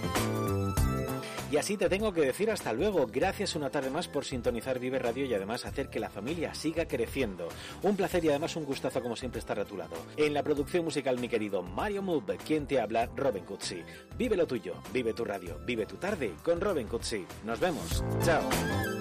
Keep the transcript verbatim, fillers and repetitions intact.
Y así te tengo que decir hasta luego. Gracias una tarde más por sintonizar Vive Radio y además hacer que la familia siga creciendo. Un placer y además un gustazo como siempre estar a tu lado. En la producción musical mi querido Mario Moog, quien te habla, Robin Cutsi. Vive lo tuyo, vive tu radio, vive tu tarde con Robin Cutsi. Nos vemos. Chao.